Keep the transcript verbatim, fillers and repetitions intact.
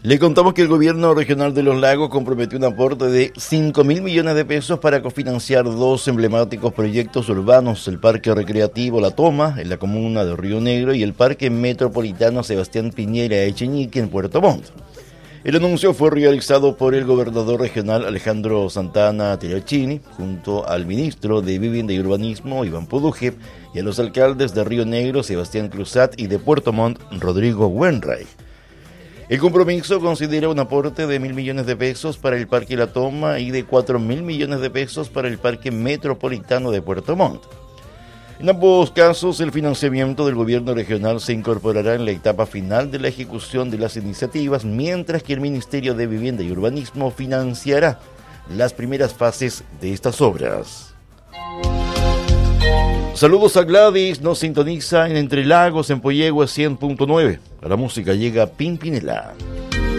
Le contamos que el gobierno regional de Los Lagos comprometió un aporte de cinco mil millones de pesos para cofinanciar dos emblemáticos proyectos urbanos, el Parque Recreativo La Toma, en la comuna de Río Negro, y el Parque Metropolitano Sebastián Piñera Echenique, en Puerto Montt. El anuncio fue realizado por el gobernador regional Alejandro Santana Terracini, junto al ministro de Vivienda y Urbanismo, Iván Puduje, y a los alcaldes de Río Negro, Sebastián Cruzat, y de Puerto Montt, Rodrigo Wenray. El compromiso considera un aporte de mil millones de pesos para el Parque La Toma y de cuatro mil millones de pesos para el Parque Metropolitano de Puerto Montt. En ambos casos, el financiamiento del gobierno regional se incorporará en la etapa final de la ejecución de las iniciativas, mientras que el Ministerio de Vivienda y Urbanismo financiará las primeras fases de estas obras. Saludos a Gladys, nos sintoniza en Entre Lagos, en Poyehue cien punto nueve. A la música llega Pimpinela.